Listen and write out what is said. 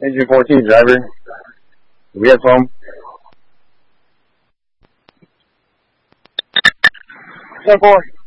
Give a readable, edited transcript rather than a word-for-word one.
Engine 14, driver. Do we have foam? 10-4.